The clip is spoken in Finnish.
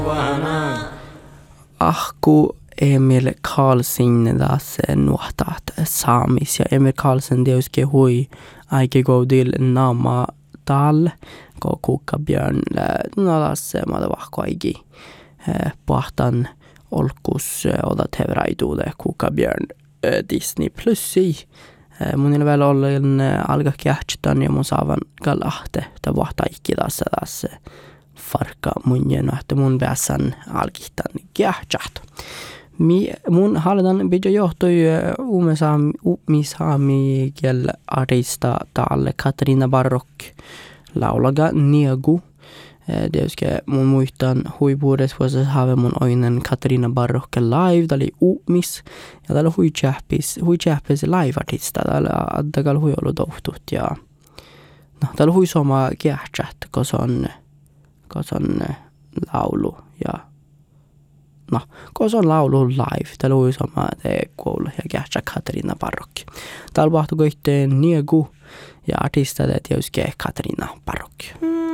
Ahku Emil Karlsson das nuhtat saamis ja Emil Karlsson deuske hui aike godil nama tal ko kukkabjörn nalas madavahko aigi pahtan olkus odat hevraituude kukkabjörn Disney Plusi munilla vielä ollen alga kähtstan ja mun saavan galahte ta vahta ikkidas farka munjen että mun pääsän alkihtan kähtsat mun haldan bidjo johtoi umisaami kiel artista talle Katarina Barrock laulaga Niegu deuske mun muistan huipuudes vuosessa have mun oinen Katarina Barrock live tali umis ja täällä hui chäppis live artista täällä addagal hui ollut tohtut ja no täällä hui soma kähtsat koson laulu ja no koson laulu live täällä hui soma kuul ja kähtsat Katarina Barrock täällä vahtu yhteen Niegu ja artista deuske Katarina Barrock